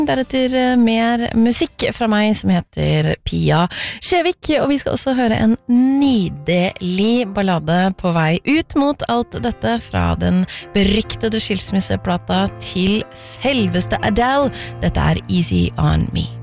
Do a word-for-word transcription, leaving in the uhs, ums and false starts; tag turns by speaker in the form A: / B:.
A: Deretter eh, mer musikk fra meg som heter Pia Skjevik, og vi skal også høre en nydelig ballade på vei ut mot alt dette fra den beryktede skilsmisseplata til selveste Adele. Dette er Easy on Me.